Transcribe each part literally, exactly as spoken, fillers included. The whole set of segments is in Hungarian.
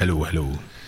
Hello, hello.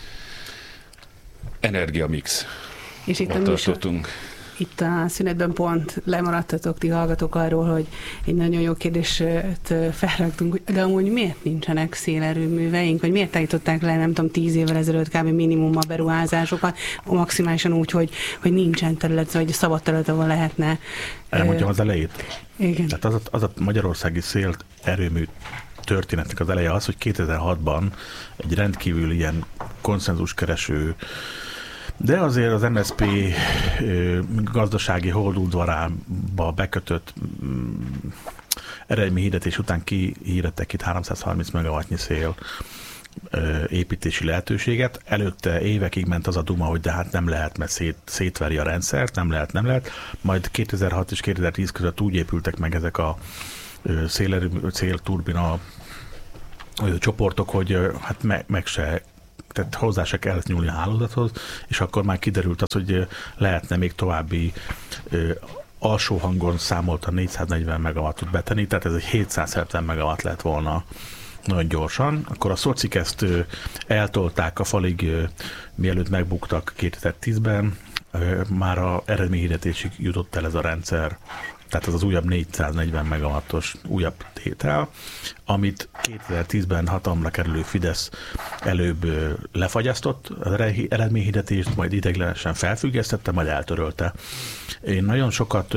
Energiamix. És itt ott tartottunk. Itt a szünetben pont lemaradtatok ti hallgatók arról, hogy egy nagyon jó kérdést felraktunk, de amúgy miért nincsenek szélerőműveink, vagy miért állították le, nem tudom, tíz évvel ezelőtt kb. Minimum a beruházásokat, maximálisan úgy, hogy, hogy nincsen terület, vagy szabad terület, ahol lehetne. Elmondjam az elejét? Igen. Tehát az a, az a magyarországi szélerőmű történetnek az eleje az, hogy kétezer-hatban egy rendkívül ilyen konszenzuskereső, de azért az em es zé pé gazdasági holdudvarába bekötött eredményhirdetés után kihirdettek itt háromszázharminc megawattnyi szél építési lehetőséget. Előtte évekig ment az a duma, hogy de hát nem lehet, mert szét, szétveri a rendszert, nem lehet, nem lehet. Majd kétezer-hat és kétezer-tíz között úgy épültek meg ezek a szélerőmű, szélturbina csoportok, hogy hát meg, meg se, tehát hozzá se kellett nyúlni a hálózathoz, és akkor már kiderült az, hogy lehetne még további ö, alsó hangon számoltan négyszáznegyven megawattot betenni, tehát ez egy hétszázhetven megawatt lett volna nagyon gyorsan. Akkor a szocik ezt ö, eltolták a falig, ö, mielőtt megbuktak kétezer-tízben, ö, már a eredményhirdetésig jutott el ez a rendszer, tehát az az újabb négyszáznegyven megawattos újabb tétel, amit kétezer-tízben hatalomra kerülő Fidesz előbb lefagyasztott az eredményhirdetést, majd ideiglenesen felfüggesztette, majd eltörölte. Én nagyon sokat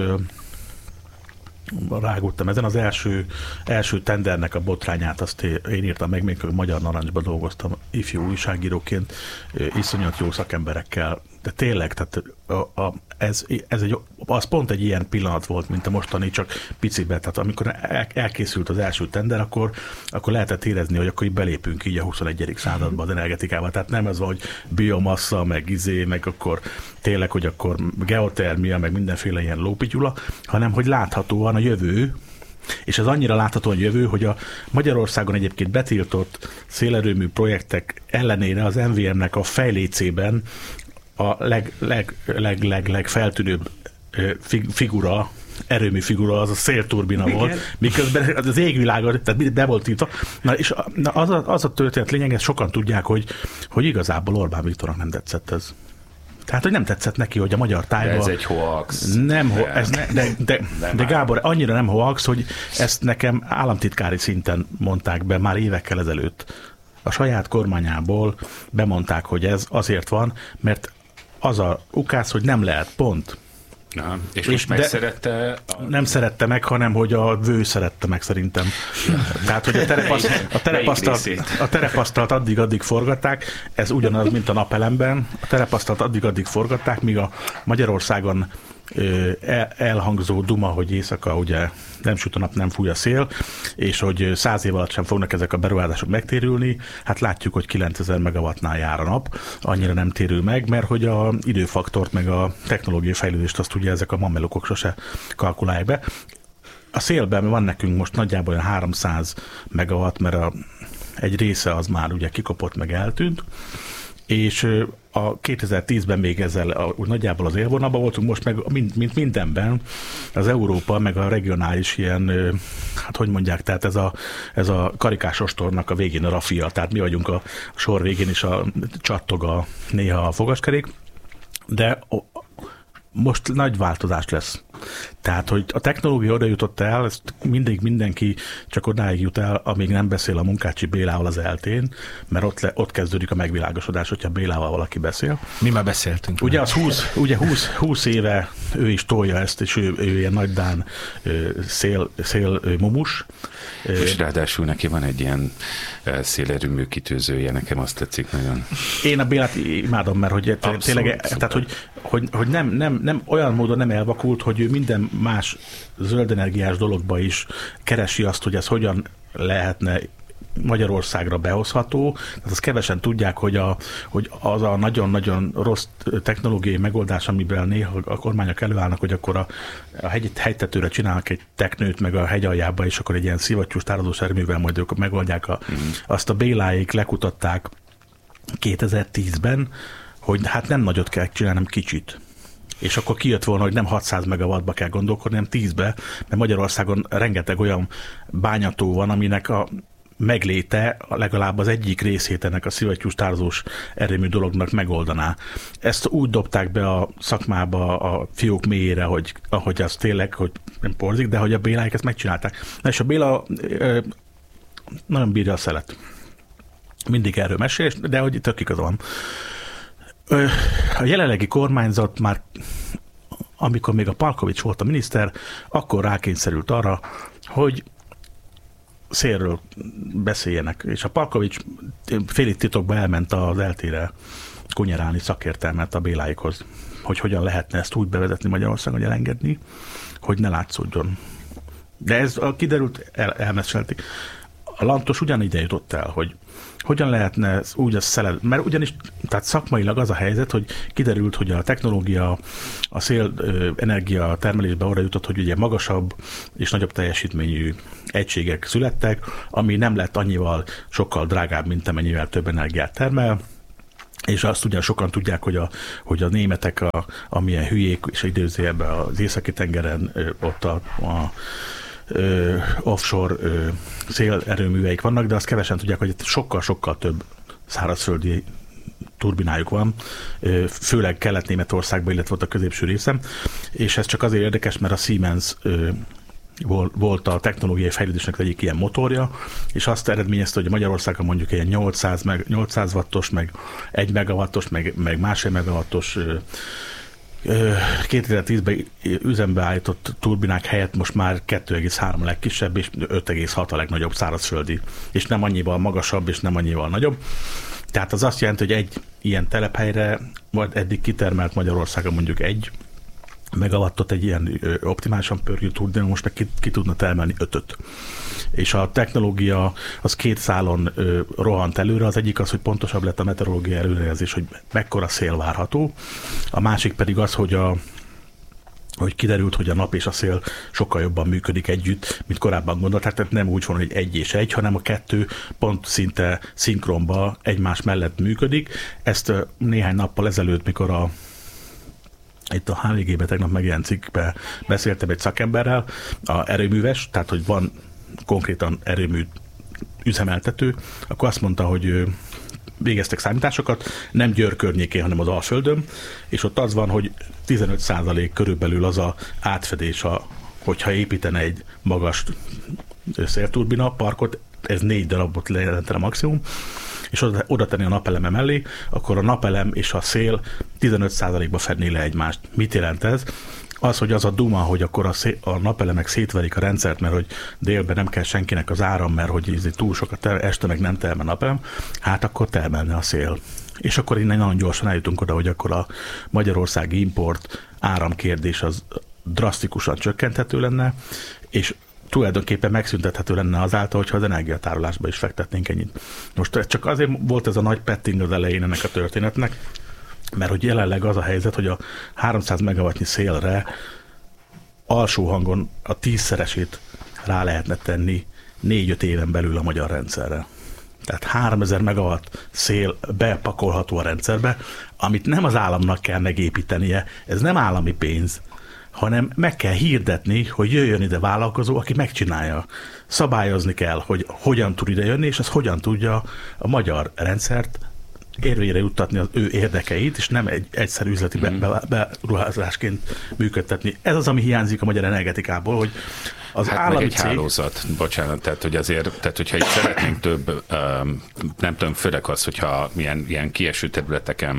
rágultam ezen, az első, első tendernek a botrányát, azt én írtam meg, még a Magyar Narancsban dolgoztam ifjú újságíróként, iszonyat jó szakemberekkel, de tényleg, tehát a, a, ez, ez egy, az pont egy ilyen pillanat volt, mint a mostani, csak picibe, tehát amikor el, elkészült az első tender, akkor, akkor lehetett érezni, hogy akkor így belépünk így a huszonegyedik századba az energetikával, tehát nem ez van, hogy biomassa, meg izé, meg akkor tényleg, hogy akkor geotermia, meg mindenféle ilyen lópityula, hanem hogy láthatóan a jövő, és ez annyira láthatóan jövő, hogy a Magyarországon egyébként betiltott szélerőmű projektek ellenére az em vé em-nek a fejlécében a leg, leg, leg, leg, leg feltűnőbb figura, erőmű figura az a szélturbina volt, igen. Miközben az égvilágon, tehát be volt tiltva. Na és na az, a, az a történet lényeg, ezt sokan tudják, hogy, hogy igazából Orbán Viktornak nem tetszett ez. Tehát, hogy nem tetszett neki, hogy a magyar tájban... De ez egy hoax. Nem, ho, ez ne, de, de, de Gábor, annyira nem hoax, hogy ezt nekem államtitkári szinten mondták be már évekkel ezelőtt. A saját kormányából bemondták, hogy ez azért van, mert az a ukász, hogy nem lehet, pont. Na, és, és most megszerette? A... Nem szerette meg, hanem hogy a vő szerette meg szerintem. Tehát, hogy a terepasztalt, a terepasztalt, a terepasztalt addig-addig forgatták, ez ugyanaz, mint a napelemben, a terepasztalt addig-addig forgatták, míg a Magyarországon elhangzó duma, hogy éjszaka ugye nem süt a nap, nem fúj a szél, és hogy száz év alatt sem fognak ezek a beruházások megtérülni, hát látjuk, hogy kilencezer megawattnál jár a nap, annyira nem térül meg, mert hogy a időfaktort, meg a technológiai fejlődést azt ugye ezek a mamelukok sose kalkulálják be. A szélben van nekünk most nagyjából olyan háromszáz megawatt, mert a, egy része az már ugye kikopott, meg eltűnt, és a kétezer-tízben még ezzel a, nagyjából az élvonalban voltunk, most meg mint, mint mindenben az Európa, meg a regionális ilyen, hát hogy mondják, tehát ez a, ez a karikás ostornak a végén a rafia, tehát mi vagyunk a sor végén, és a csattog a, néha a fogaskerék, de most nagy változás lesz. Tehát, hogy a technológia oda jutott el, ezt mindig mindenki csak odáig jut el, amíg nem beszél a Munkácsi Bélával az eltén, mert ott, le, ott kezdődik a megvilágosodás, hogyha Bélával valaki beszél. Mi már beszéltünk. Ugye az húsz, ugye húsz, húsz éve ő is tolja ezt, és ő, ő ilyen nagydán szél, szél mumus. És ráadásul neki van egy ilyen szélerőmű kitűzője, nekem azt tetszik nagyon. Én a Bélát imádom, mert hogy abszolút, tényleg, tehát, hogy, hogy, hogy nem, nem, nem, olyan módon nem elvakult, hogy ő minden más zöldenergiás dologba is keresi azt, hogy ez hogyan lehetne Magyarországra behozható. Tehát azt kevesen tudják, hogy, a, hogy az a nagyon-nagyon rossz technológiai megoldás, amiben néha a kormányok előállnak, hogy akkor a, a hegy, hegytetőre csinálnak egy teknőt, meg a hegy aljába, és akkor egy ilyen szivattyús tározós erőművel majd ők megoldják. A, mm. Azt a Béláék lekutatták kétezer-tízben, hogy hát nem nagyot kell csinálni, hanem kicsit. És akkor kijött volna, hogy nem hatszáz megawattba kell gondolkodni, hanem tízbe, mert Magyarországon rengeteg olyan bányató van, aminek a megléte legalább az egyik részét ennek a szivattyústározós erőmű dolognak megoldaná. Ezt úgy dobták be a szakmába a fiók mélyére, hogy ahogy az tényleg, hogy nem porzik, de hogy a Béláik ezt megcsinálták. Na és a Béla ö, nagyon bírja a szelet. Mindig erről mesél, de hogy tök igaza van. Ö, a jelenlegi kormányzat már, amikor még a Palkovics volt a miniszter, akkor rákényszerült arra, hogy szélről beszéljenek, és a Palkovics félig titokban elment az eltére kunyerálni szakértelmet a Béláikhoz, hogy hogyan lehetne ezt úgy bevezetni Magyarországon, hogy elengedni, hogy ne látszódjon. De ez a kiderült, el, elmesélték. A Lantos ugyanígy jutott el, hogy hogyan lehetne úgy a szelet, mert ugyanis, tehát szakmailag az a helyzet, hogy kiderült, hogy a technológia, a szélenergia termelésbe arra jutott, hogy ugye magasabb és nagyobb teljesítményű egységek születtek, ami nem lett annyival sokkal drágább, mint amennyivel több energiát termel, és azt ugyan sokan tudják, hogy a, hogy a németek, a, amilyen hülyék, és időzőjelben az északi tengeren ott a, a Ö, offshore ö, szélerőműveik vannak, de azt kevesen tudják, hogy sokkal-sokkal több szárazföldi turbinájuk van, ö, főleg Kelet-Németországban, illetve ott a középső részen, és ez csak azért érdekes, mert a Siemens ö, volt a technológiai fejlődésnek egyik ilyen motorja, és azt eredményezte, hogy Magyarországon mondjuk ilyen nyolcszáz, meg, nyolcszáz wattos, meg egy megawattos, meg, meg másfél megawattos ö, kétezer-tízben üzembe állított turbinák helyett most már kettő egész három a legkisebb, és öt egész hat a legnagyobb szárazföldi, és nem annyival magasabb, és nem annyival nagyobb. Tehát az azt jelenti, hogy egy ilyen telephelyre vagy eddig kitermelt Magyarországon mondjuk egy megawattot, egy ilyen optimálisan pörgő turbina, most meg ki, ki tudna termelni ötöt. És a technológia az két szálon ö, rohant előre, az egyik az, hogy pontosabb lett a meteorológiai előrejelzés, hogy mekkora szél várható, a másik pedig az, hogy a hogy kiderült, hogy a nap és a szél sokkal jobban működik együtt, mint korábban gondolták, tehát nem úgy van, hogy egy és egy, hanem a kettő pont szinte szinkronba egymás mellett működik. Ezt néhány nappal ezelőtt, mikor a itt a há vé gé-be tegnap megjelent cikkbe beszéltem egy szakemberrel, a erőműves, tehát hogy van konkrétan erőmű üzemeltető, akkor azt mondta, hogy végeztek számításokat, nem Győr környékén, hanem az Alföldön, és ott az van, hogy tizenöt százalék körülbelül az a átfedés, a, hogyha építene egy magas szélturbina parkot, ez négy darabot jelentene maximum, és oda, oda tenni a napeleme mellé, akkor a napelem és a szél tizenöt százalékba fedné le egymást. Mit jelent ez? Az, hogy az a duma, hogy akkor a, szé- a napelemek szétverik a rendszert, mert hogy délben nem kell senkinek az áram, mert hogy túl sokat este meg nem termel napelem, hát akkor termelne a szél. És akkor innen nagyon gyorsan eljutunk oda, hogy akkor a magyarországi import áramkérdés az drasztikusan csökkenthető lenne, és tulajdonképpen megszüntethető lenne azáltal, hogyha az energiatárolásba is fektetnénk ennyit. Most csak azért volt ez a nagy petting az elején ennek a történetnek, mert hogy jelenleg az a helyzet, hogy a háromszáz megawattnyi szélre alsó hangon a tízszeresét rá lehetne tenni négy-öt éven belül a magyar rendszerre. Tehát háromezer megawatt szél bepakolható a rendszerbe, amit nem az államnak kell megépítenie, ez nem állami pénz, hanem meg kell hirdetni, hogy jöjjön ide vállalkozó, aki megcsinálja. Szabályozni kell, hogy hogyan tud ide jönni, és az hogyan tudja a magyar rendszert érvényre juttatni az ő érdekeit, és nem egy egyszerű üzleti mm. beruházásként működtetni. Ez az, ami hiányzik a magyar energetikából, hogy az hát állami meg egy cég... hálózat, bocsánat, tehát hogy azért, tehát hogyha itt szeretnénk több, um, nem tudom, főleg az, hogyha ilyen, ilyen kieső területeken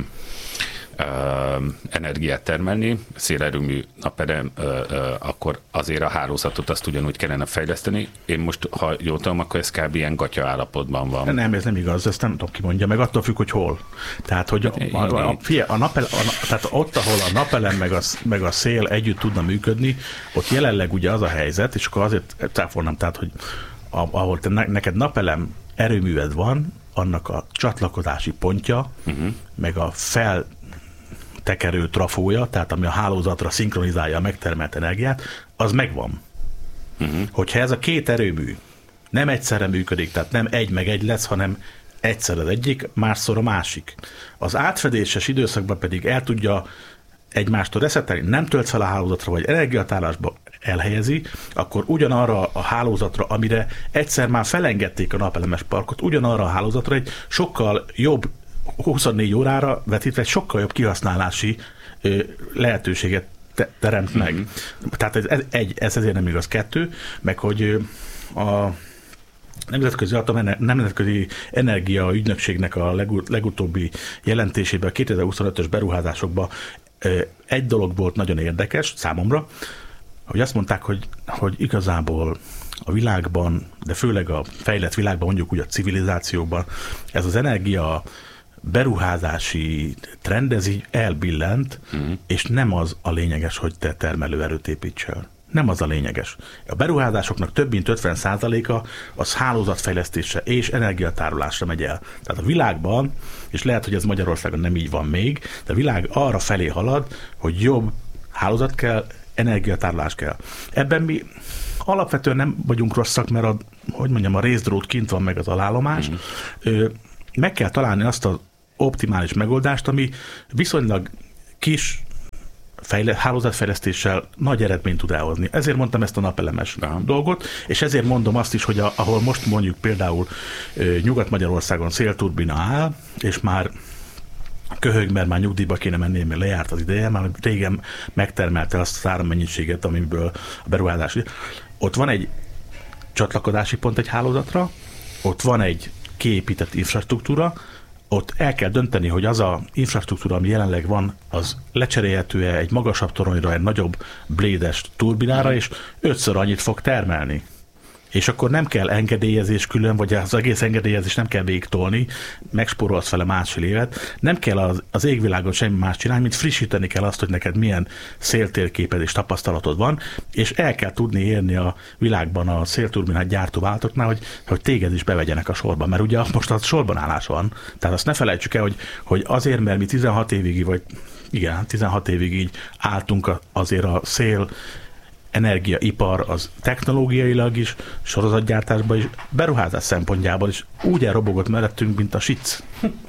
Uh, energiát termelni, szélerőmű naperem, uh, uh, akkor azért a hálózatot azt ugyanúgy kellene fejleszteni. Én most, ha jól tudom, akkor ez kb. Ilyen gatya állapotban van. Nem, ez nem igaz, ezt nem tudom ki mondja, meg attól függ, hogy hol. Tehát, hogy a, a, a, a, a napel, a, tehát ott, ahol a napelem meg a, meg a szél együtt tudna működni, ott jelenleg ugye az a helyzet, és akkor azért cáfolnám, tehát, hogy a, ahol te, neked napelem erőműved van, annak a csatlakozási pontja, uh-huh. meg a fel tekerő trafója, tehát ami a hálózatra szinkronizálja a megtermelt energiát, az megvan. Uh-huh. Hogyha ez a két erőmű nem egyszerre működik, tehát nem egy meg egy lesz, hanem egyszer az egyik, másszor a másik. Az átfedéses időszakban pedig el tudja egymástól reszetelni, nem töltsz fel a hálózatra, vagy energiatárolásba, elhelyezi, akkor ugyanarra a hálózatra, amire egyszer már felengedték a napelemes parkot, ugyanarra a hálózatra egy sokkal jobb, huszonnégy órára vetítve egy sokkal jobb kihasználási ö, lehetőséget te- teremt meg. Mm-hmm. Tehát ez, ez, egy, ez ezért nem igaz. Kettő, meg hogy ö, a Nemzetközi, Atom, Nemzetközi Energia Ügynökségnek a legut- legutóbbi jelentésében, a kétezer-huszonötös beruházásokban ö, egy dolog volt nagyon érdekes számomra, hogy azt mondták, hogy, hogy igazából a világban, de főleg a fejlett világban, mondjuk úgy a civilizációban, ez az energia beruházási trend, ez így elbillent, mm. és nem az a lényeges, hogy te termelőerőt építsél. Nem az a lényeges. A beruházásoknak több mint ötven százaléka az hálózatfejlesztésre és energiatárolásra megy el. Tehát a világban, és lehet, hogy ez Magyarországon nem így van még, de a világ arra felé halad, hogy jobb hálózat kell, energiatárolás kell. Ebben mi alapvetően nem vagyunk rosszak, mert a, hogy mondjam, a részdrót kint van meg az alállomás. Mm. Meg kell találni azt az optimális megoldást, ami viszonylag kis fejle, hálózatfejlesztéssel nagy eredményt tud elhozni. Ezért mondtam ezt a napelemes Aha. dolgot, és ezért mondom azt is, hogy a, ahol most mondjuk például Nyugat-Magyarországon szélturbina áll, és már köhög, mert már nyugdíjba kéne menni, mert lejárt az ideje, már régen megtermelte azt az árammennyiséget, amiből a beruházás. Ott van egy csatlakozási pont egy hálózatra, ott van egy kiépített infrastruktúra, ott el kell dönteni, hogy az a infrastruktúra, ami jelenleg van, az lecserélhető-e egy magasabb toronyra, egy nagyobb blédes turbinára, és ötször annyit fog termelni. És akkor nem kell engedélyezés külön, vagy az egész engedélyezés nem kell végigtolni, megspórolsz vele másfél évet, nem kell az, az égvilágon semmi más csinálni, mint frissíteni kell azt, hogy neked milyen széltérképed és tapasztalatod van, és el kell tudni érni a világban a szélturbinát gyártó vállalatoknál, hogy, hogy téged is bevegyenek a sorba, mert ugye most az sorban állás van. Tehát azt ne felejtsük el, hogy, hogy azért, mert mi tizenhat évig, vagy igen, tizenhat évig így álltunk azért a szél energiaipar az technológiailag is, sorozatgyártásban is, beruházás szempontjából is úgy elrobogott mellettünk, mint a sic.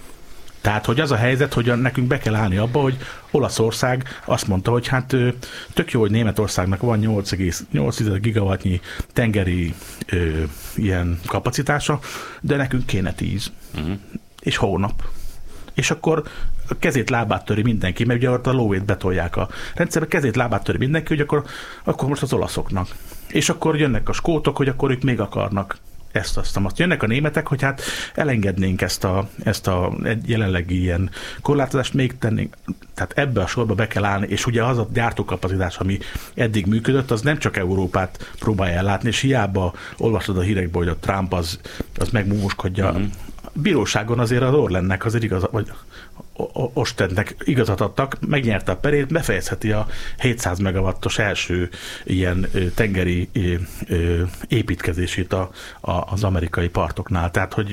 Tehát, hogy az a helyzet, hogy nekünk be kell állni abba, hogy Olaszország azt mondta, hogy hát tök jó, hogy Németországnak van nyolc egész nyolc gigawattnyi tengeri ö, ilyen kapacitása, de nekünk kéne tíz. Uh-huh. És hónap. És akkor a kezét, lábát töri mindenki, mert ugye ott a lóvét betolják a rendszerbe, kezét, lábát töri mindenki, hogy akkor, akkor most az olaszoknak. És akkor jönnek a skótok, hogy akkor ők még akarnak ezt, azt, azt. Jönnek a németek, hogy hát elengednénk ezt a, ezt a jelenlegi ilyen korlátozást, még tennénk. Tehát ebbe a sorba be kell állni, és ugye az a gyártókapacitás, ami eddig működött, az nem csak Európát próbálja ellátni, és hiába olvasod a hírekből, hogy a Trump az, az megmúmoskodja. Mm-hmm. Bíróságon azért az Orlennek azért igaz, vagy Ostendnek igazat adtak, megnyerte a perét, befejezheti a hétszáz megawattos első ilyen tengeri építkezését a, a, az amerikai partoknál. Tehát, hogy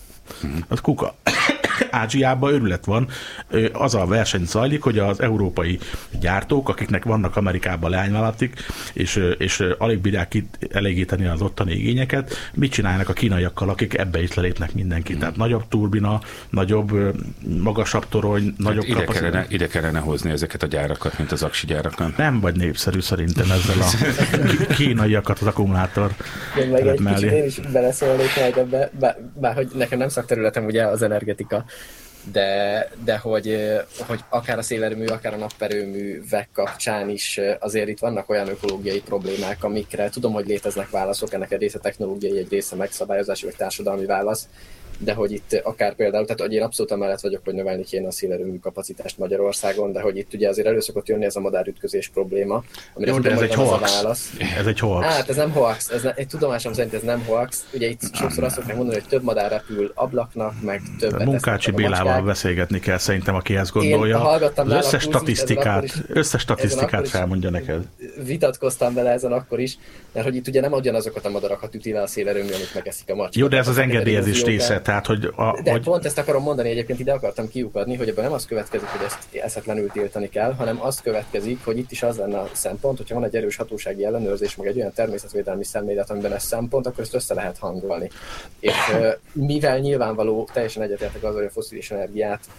az kuka. Ázsiában őrület van. Az a verseny zajlik, hogy az európai gyártók, akiknek vannak Amerikában leányvállalatik, és, és alig bírják elégíteni az ottani igényeket, mit csinálnak a kínaiakkal, akik ebbe is lelépnek mindenki. Tehát nagyobb turbina, nagyobb, magasabb torony, nagyobb ide kapacitás. Kellene, ide kellene hozni ezeket a gyárakat, mint az aksi gyárakat. Nem vagy népszerű szerintem ezzel a kínaiakat az akkumulátor meg egy mellé. Kicsit én is beleszólnék majd ebbe, bár, bár hogy nekem nem szakterületem ugye az energetika, de, de hogy, hogy akár a szélerőmű, akár a naperőművek kapcsán is azért itt vannak olyan ökológiai problémák, amikre tudom, hogy léteznek válaszok, ennek egy része technológiai, egy része megszabályozási vagy társadalmi válasz, de hogy itt akár például, tehát hogy én abszolút amellett vagyok, hogy növelni kéne a szélerőmű kapacitást Magyarországon, de hogy itt ugye azért elő szokott jönni ez a madárütközés probléma, amire jó, de ez egy hoax. Ez egy hoax. Hát ez nem hoax, ez ne, egy tudomásom szerint ez nem hoax. Ugye itt sokszor azt szokták mondani, hogy több madár repül ablaknak, meg többet. Munkácsi Bélával beszélgetni kell szerintem, aki ezt gondolja. Az összes statisztikát, is, összes statisztikát felmondja neked. Vitatkoztam vele ezen akkor is, mert hogy itt ugye nem ugyanazokat a madarakat üti le a szélerőmű, amit megeszik a macska. Jó, de ez az engedélyezés része. Tehát, hogy a, de hogy... pont ezt akarom mondani, egyébként ide akartam kiukadni, hogy ebben nem az következik, hogy ezt eszetlenül tiltani kell, hanem az következik, hogy itt is az lenne a szempont, hogyha van egy erős hatósági ellenőrzés, meg egy olyan természetvédelmi szemlélet, amiben ez szempont, akkor ezt össze lehet hangolni. És mivel nyilvánvaló, teljesen egyetértek azzal, hogy a fosszilis energiát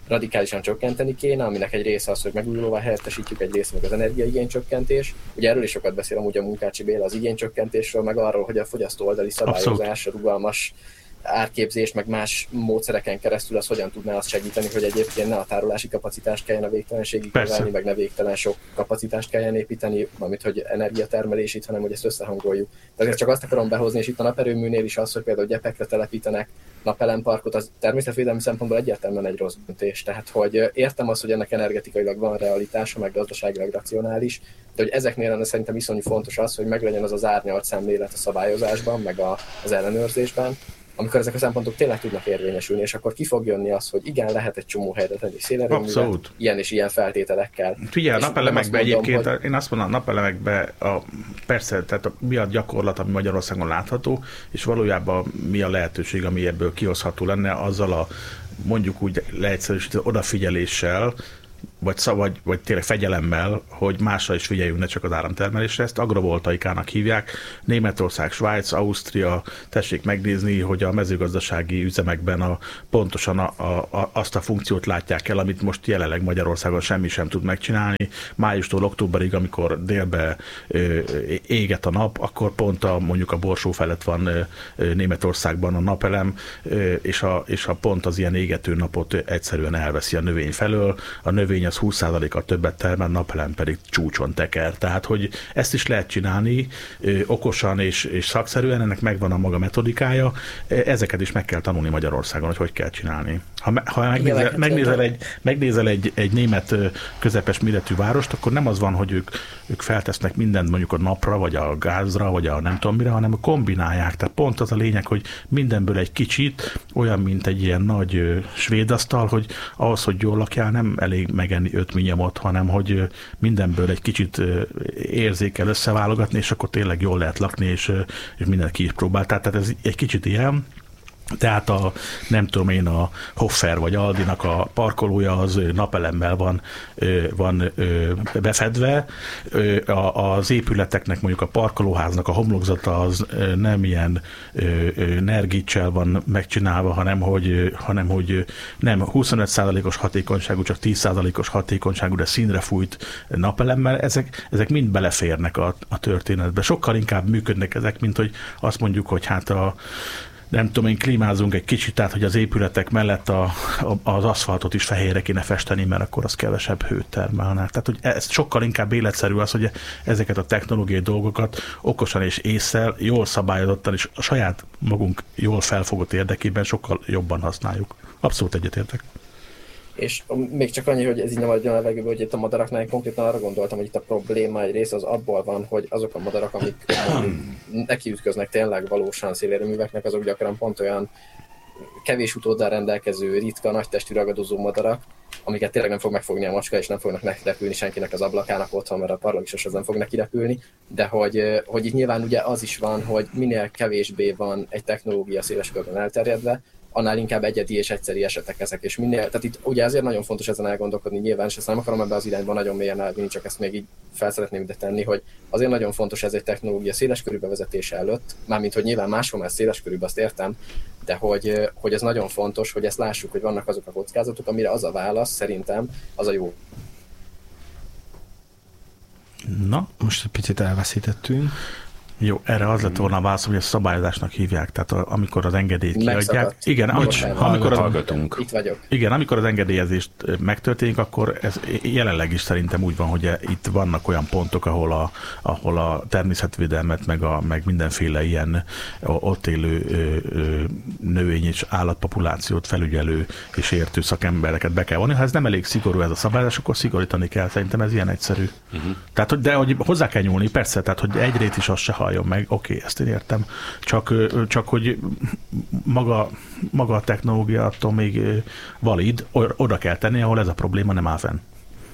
radikálisan csökkenteni kéne, aminek egy része az, hogy megújulóval helyettesítjük, egy része meg az energiaigény csökkentés. Ugye erről is sokat beszél amúgy a Munkácsi Béla az igénycsökkentésről, meg arról, hogy a fogyasztó oldali szabályozás, a rugalmas árképzés, meg más módszereken keresztül az hogyan tudná azt segíteni, hogy egyébként ne a tárolási kapacitást kelljen a végtelenségig növelni, meg ne végtelen sok kapacitást kelljen építeni, amit hogy energiatermelését, hanem hogy ezt összehangoljuk. De azért csak azt akarom behozni, és itt a naperőműnél is az, hogy például gyepekre telepítenek napelemparkot, az természetvédelmi szempontból egyértelműen egy rossz döntés. Tehát, hogy értem azt, hogy ennek energetikailag van realitása, meg gazdaságilag racionális, de hogy ezeknél lenne szerintem iszonyú fontos az, hogy meglegyen az az árnyalt szemlélet a szabályozásban, meg a, az ellenőrzésben, amikor ezek a szempontok tényleg tudnak érvényesülni, és akkor ki fog jönni az, hogy igen, lehet egy csomó helyre tenni szélerőművet, ilyen és ilyen feltételekkel. Figyelj, a napelemekben egyébként, hogy... én azt mondom, a napelemekben a, persze, tehát a, mi a gyakorlat, ami Magyarországon látható, és valójában mi a lehetőség, ami ebből kihozható lenne, azzal a mondjuk úgy leegyszerűsítő odafigyeléssel, vagy, vagy, vagy tényleg fegyelemmel, hogy másra is figyeljünk, ne csak az áramtermelésre. Ezt agrovoltaikának hívják. Németország, Svájc, Ausztria, tessék megnézni, hogy a mezőgazdasági üzemekben a, pontosan a, a, a, azt a funkciót látják el, amit most jelenleg Magyarországon semmi sem tud megcsinálni. Májustól októberig, amikor délbe ö, éget a nap, akkor pont a, mondjuk a borsó felett van ö, Németországban a napelem, ö, és, a, és a pont az ilyen égető napot egyszerűen elveszi a növény felől. A növény az húsz százalékkal többet termel, napelem pedig csúcson teker. Tehát, hogy ezt is lehet csinálni ö, okosan és, és szakszerűen, ennek megvan a maga metodikája. Ezeket is meg kell tanulni Magyarországon, hogy hogy kell csinálni. Ha, ha megnézel, megnézel, egy, megnézel egy, egy német közepes méretű várost, akkor nem az van, hogy ők, ők feltesznek mindent mondjuk a napra, vagy a gázra, vagy a nem tudom mire, hanem kombinálják. Tehát pont az a lényeg, hogy mindenből egy kicsit, olyan, mint egy ilyen nagy ö, svéd asztal, hogy ahhoz, hogy jól lakjál, nem elég megenni öt minyamot, hanem hogy mindenből egy kicsit érzékel összeválogatni, és akkor tényleg jól lehet lakni, és, és mindent ki is próbál. Tehát ez egy kicsit ilyen. Tehát a, nem tudom én, a Hoffer vagy Aldinak a parkolója az napelemmel van, van befedve, az épületeknek, mondjuk a parkolóháznak a homlokzata az nem ilyen nergicsel van megcsinálva, hanem hogy, hanem, hogy nem huszonöt százalékos hatékonyságú, csak tíz százalékos hatékonyságú, de színre fújt napelemmel, ezek, ezek mind beleférnek a, a történetbe. Sokkal inkább működnek ezek, mint hogy azt mondjuk, hogy hát a nem tudom én, klímázunk egy kicsit, tehát hogy az épületek mellett a, a, az aszfaltot is fehérre kéne festeni, mert akkor az kevesebb hőt termelnek. Tehát, hogy ez sokkal inkább életszerű az, hogy ezeket a technológiai dolgokat okosan és ésszel, jól szabályozottan és a saját magunk jól felfogott érdekében sokkal jobban használjuk. Abszolút egyetértek. És még csak annyi, hogy ez így nem adjon a levegőből, hogy itt a madaraknál én konkrétan arra gondoltam, hogy itt a probléma egy része az abból van, hogy azok a madarak, amik nekiütköznek tényleg valósan szélerőműveknek, azok gyakran pont olyan kevés utóddal rendelkező, ritka, nagytestű ragadozó madarak, amiket tényleg nem fog megfogni a macska, és nem fognak nekirepülni senkinek az ablakának otthon, mert a parlagisos az nem fog nekirepülni, de hogy, hogy itt nyilván ugye az is van, hogy minél kevésbé van egy technológia széles körben elterjedve, annál inkább egyedi és egyszeri esetek ezek, és minél, tehát itt ugye azért nagyon fontos ezen elgondolkodni nyilván, és ezt nem akarom ebbe az irányba nagyon mélyen elvinni, csak ezt még így fel szeretném ide tenni, hogy azért nagyon fontos ez egy technológia széleskörű bevezetése előtt, mármint hogy nyilván máshol már széleskörűbb, azt értem, de hogy, hogy ez nagyon fontos, hogy ezt lássuk, hogy vannak azok a kockázatok, amire az a válasz szerintem az a jó. Na, most egy picit elveszítettünk. Jó, erre az lett volna a válasz, hogy ezt szabályozásnak hívják, tehát a, amikor az engedélyt kiadják. Igen, amikor, amikor az, Itt vagyok. Igen, amikor az engedélyezést megtörténik, akkor ez jelenleg is szerintem úgy van, hogy itt vannak olyan pontok, ahol a, ahol a természetvédelmet, meg, a, meg mindenféle ilyen ott élő növény és állatpopulációt felügyelő és értő szakembereket be kell vonni. Ha ez nem elég szigorú ez a szabályozás, akkor szigorítani kell. Szerintem ez ilyen egyszerű. Uh-huh. Tehát, hogy, de hogy hozzá kell nyúlni, persze, tehát, hogy egy rét is az se halljon meg, oké, okay, ezt én értem. Csak, csak hogy maga, maga a technológia attól még valid, oda kell tenni, ahol ez a probléma nem áll fenn.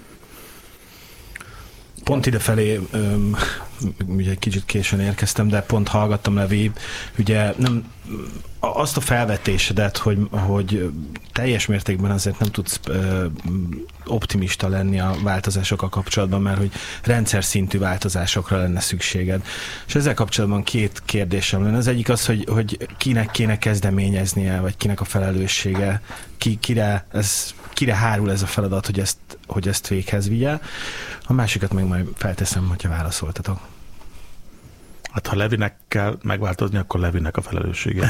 Pont idefelé, öm, ugye egy kicsit későn érkeztem, de pont hallgattam Levi, ugye nem, azt a felvetésedet, hogy, hogy teljes mértékben azért nem tudsz ö, optimista lenni a változásokkal kapcsolatban, mert hogy rendszer szintű változásokra lenne szükséged. És ezzel kapcsolatban két kérdésem lenne. Az egyik az, hogy, hogy kinek kéne kezdeményeznie, vagy kinek a felelőssége, ki, kire ez kire hárul ez a feladat, hogy ezt, hogy ezt véghez vigye. A másikat meg majd felteszem, hogyha válaszoltatok. Hát ha Levinek kell megváltozni, akkor Levinek a felelőssége.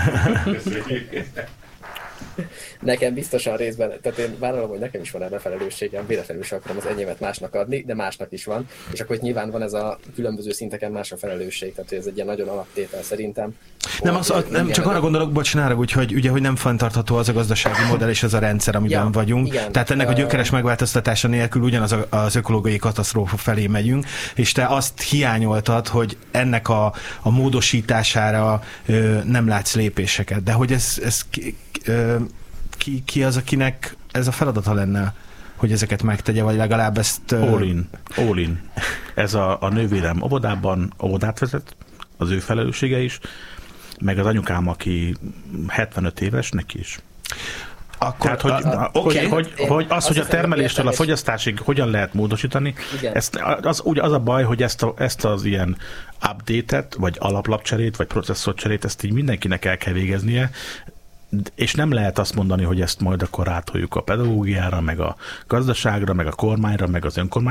Nekem biztosan részben, tehát én vállalom, hogy nekem is van erre felelősségem, véletlenül sem akarom az enyémet másnak adni, de másnak is van, és akkor itt nyilván van ez a különböző szinteken más a felelősség, tehát ez egy ilyen nagyon alaptétel szerintem. Nem, az, az, nem csak arra gondolok, bocsánat, úgy, hogy, ugye, hogy nem fenntartható az a gazdasági modell és az a rendszer, amiben ja, vagyunk. Igen, tehát ennek a gyökeres megváltoztatása nélkül ugyanaz az ökológiai katasztrófa felé megyünk, és te azt hiányoltad, hogy ennek a, a módosítására ö, nem látsz lépéseket. De hogy ez, ez ö, Ki, ki az, akinek ez a feladata lenne, hogy ezeket megtegye, vagy legalább ezt... Uh... All in. All in. Ez a, a nővérem óvodában óvodát vezet, az ő felelőssége is, meg az anyukám, aki hetvenöt éves, neki is. Akkor, Tehát, hogy, a, a, okay. hogy, hogy, hogy az, hogy a termeléstől a fogyasztásig hogyan lehet módosítani, ezt, az, ugye az a baj, hogy ezt, a, ezt az ilyen update-et, vagy alaplapcserét, vagy processzorcserét, ezt így mindenkinek el kell végeznie, és nem lehet azt mondani, hogy ezt majd akkor átoljuk a pedagógiára, meg a gazdaságra, meg a kormányra, meg az önkormányra,